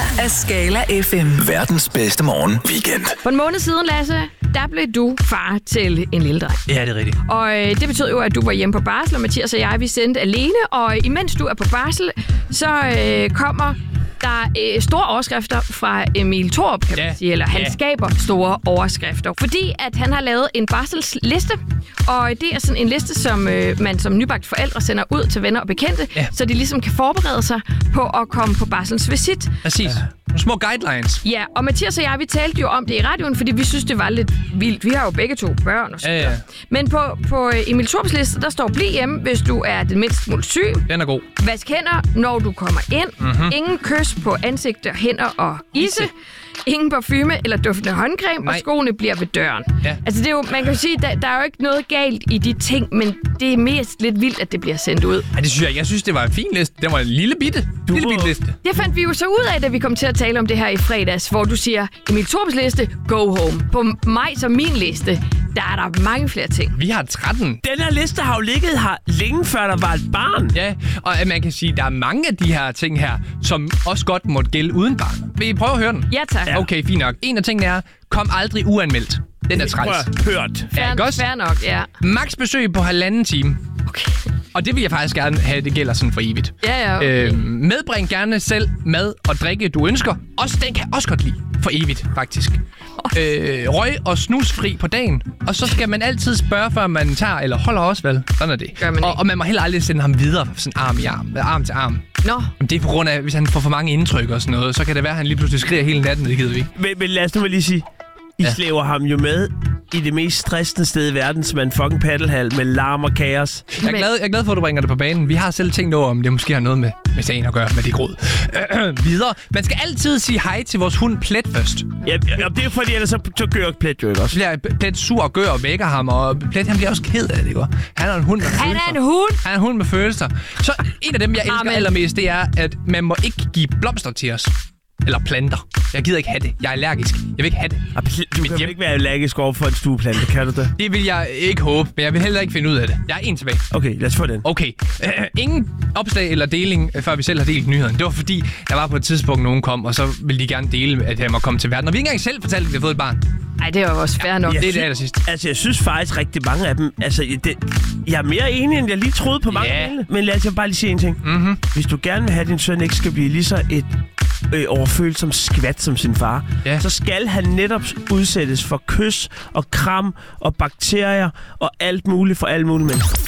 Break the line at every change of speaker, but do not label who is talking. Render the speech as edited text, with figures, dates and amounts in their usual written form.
af Skala FM.
Verdens bedste morgen weekend.
For en måned siden, Lasse, der blev du far til en lille dreng.
Ja, det er rigtigt.
Og det betød jo, at du var hjemme på barsel, og Mathias og jeg, vi sendte alene. Og imens du er på barsel, så kommer der store overskrifter fra Emil Thorup, kan man sige. Eller han skaber store overskrifter. Fordi at han har lavet en barselsliste. Og det er sådan en liste, som man som nybagt forældre sender ud til venner og bekendte, så de ligesom kan forberede sig på at komme på barselens visit.
Præcis. Små guidelines.
Ja, og Mathias og jeg, vi talte jo om det i radioen, fordi vi synes, det var lidt vildt. Vi har jo begge to børn og så videre. Men på Emil Thorups liste, der står, bliv hjemme, hvis du er den mindste smule syg.
Den er god.
Vask hænder, når du kommer ind. Ingen kys på ansigter, hænder og isse. Ingen parfume eller duftende håndcreme, og skoene bliver ved døren. Ja. Altså, det er jo, man kan jo sige, der er jo ikke noget galt i de ting, men det er mest lidt vildt, at det bliver sendt ud.
Ej, det synes jeg. Jeg synes, det var en fin liste. Det var en lille bitte liste.
Det fandt vi jo så ud af, da vi kom til at tale om det her i fredags, hvor du siger, Emil Thorups liste, go home. På mig som min liste, der er der mange flere ting.
Vi har 13.
Den her liste har jo ligget her længe før der var et barn.
Ja, og man kan sige, at der er mange af de her ting her, som også godt måtte gælde uden barn. Vil I prøve at høre den?
Ja, tak.
Okay, fint nok. En af tingene er, kom aldrig uanmeldt. Den er træls.
Hørt.
Fair nok, ja.
Max besøg på 1,5 time.
Okay.
Og det vil jeg faktisk gerne have, det gælder sådan for evigt.
Ja, okay.
Medbring gerne selv mad og drikke, du ønsker. Den kan jeg også godt lide. For evigt, faktisk. Røg og snusfri på dagen. Og så skal man altid spørge, før man tager eller holder også, vel? Sådan er det. Og man må heller aldrig sende ham videre, sådan arm i arm. Arm til arm.
Nå.
Det er på grund af, hvis han får for mange indtryk og sådan noget, så kan det være, at han lige pludselig skriger hele natten, det gider vi ikke.
Men lad os nu lige sige, I slæver ham jo med i det mest stressende sted i verden, som er en fucking paddelhal med larm og kaos.
Jeg er glad for, at du bringer det på banen. Vi har selv tænkt over, om det måske har noget med sagen at gøre med det gråd. Videre. Man skal altid sige hej til vores hund Plet først.
Ja, det er fordi, ellers så gør Plet jo ikke også.
Så bliver Plet sur og gør og vækker ham, og Plet han bliver også ked af det, ikke? Han er en hund med følelser.
Han er en hund?
Han er en hund med følelser. Så en af dem, jeg elsker allermest, det er, at man må ikke give blomster til os. Eller planter. Jeg gider ikke have det. Jeg er allergisk. Jeg vil ikke have det.
Du kan ikke være allergisk over for en stueplante, kan du det?
Det vil jeg ikke håbe, men jeg vil heller ikke finde ud af det. Jeg er en tilbage.
Okay, lad os få den.
Okay. Ingen opslag eller deling, før vi selv har delt nyheden. Det var fordi, der var på et tidspunkt, nogen kom, og så ville de gerne dele, at jeg må komme til verden. Og vi ikke engang selv fortalte, at vi har fået et barn.
Nej, det er jo også fair nok.
Det er det allersidste.
Altså, jeg synes faktisk rigtig mange af dem... Altså, jeg er mere enig, end jeg lige troede på mange af dem. Men lad os bare lige sige en ting. Hvis du gerne vil have, at din søn ikke skal blive lige så et overfølsom skvat som sin far, så skal han netop udsættes for kys og kram og bakterier og alt muligt for alle mulige mennesker.